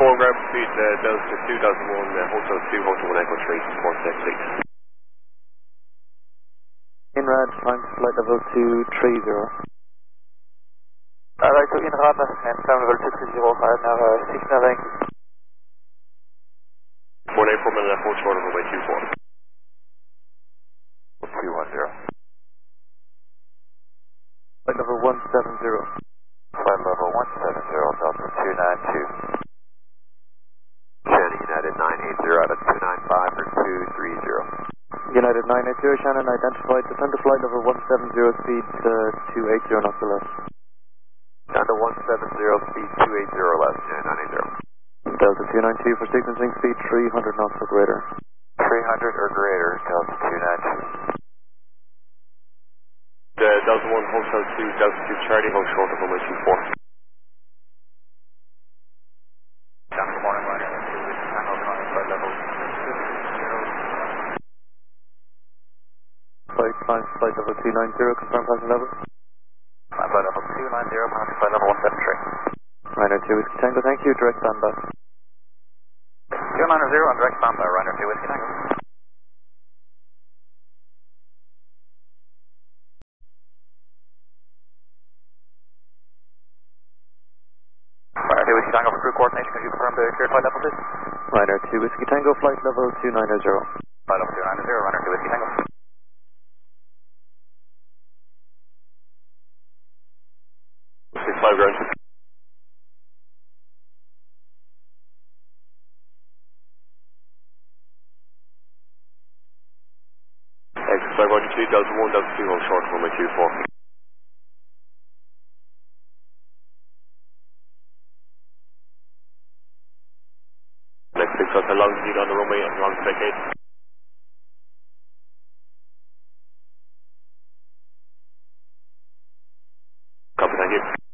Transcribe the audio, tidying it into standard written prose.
ground speed, Delta 2001, Hotel 2, Hotel 1 Echo 3, support deck, please. INRAD, climb flight level 230. Right, so INRAD and climb level 230, naar Signa Yankee. 1 April, and hold short of runway 24. 210. Flight level 170. Flight level 170, Delta 292. Shannon United 980 out of 295 or 230. United 980, Shannon identified, descend to flight level 170, speed 280 knots to left. Down to 170, speed 280 left, Shannon 980. Delta 292 for sequencing, speed 300 knots or greater. 300 or greater, Delta 292. Delta 1, Hotel 2, Delta 2 Charlie, hold short of runway 24. Good morning, Ryder. Flight level 290. Flight level 290, confirm passing level. Flight level 290, flight level 173. Ryder 2 Whiskey Tango, thank you, direct standby. 290 on direct standby, Ryder 2 Whiskey Tango. Ryder 2 Whiskey Tango for crew coordination, can you confirm the cleared flight level, please? Ryder 2 Whiskey Tango, flight level 290. Flight level 290, Ryder 2 Whiskey Tango. Flight ground. Exit flight Roger 2, Delta 1, Delta 2, hold short of runway 24. Next 6 hotel longitude on the runway and long spec 8. Copy, thank you.